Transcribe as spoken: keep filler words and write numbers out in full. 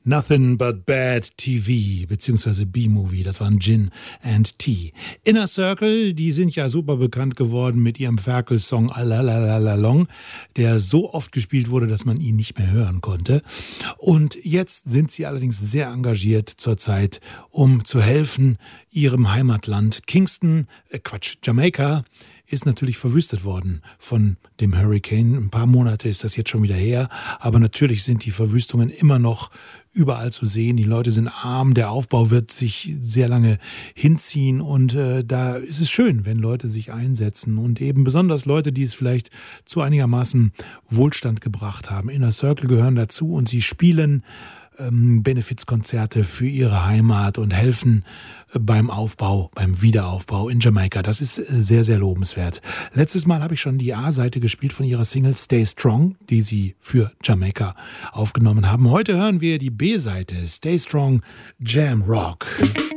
Nothing but Bad T V beziehungsweise B-Movie, das waren Gin and Tea. Inner Circle, die sind ja super bekannt geworden mit ihrem Ferkel-Song Alalalalong, der so oft gespielt wurde, dass man ihn nicht mehr hören konnte. Und jetzt sind sie allerdings sehr engagiert zurzeit, um zu helfen, ihrem Heimatland Kingston, äh Quatsch, Jamaika, ist natürlich verwüstet worden von dem Hurricane. Ein paar Monate ist das jetzt schon wieder her, aber natürlich sind die Verwüstungen immer noch überall zu sehen. Die Leute sind arm, der Aufbau wird sich sehr lange hinziehen und äh, da ist es schön, wenn Leute sich einsetzen und eben besonders Leute, die es vielleicht zu einigermaßen Wohlstand gebracht haben. Inner Circle gehören dazu und sie spielen ähm, Benefizkonzerte für ihre Heimat und helfen äh, beim Aufbau, beim Wiederaufbau in Jamaika. Das ist äh, sehr, sehr lobenswert. Letztes Mal habe ich schon die A-Seite gespielt von ihrer Single Stay Strong, die sie für Jamaika aufgenommen haben. Heute hören wir die B-Seite Stay Strong Jam Rock.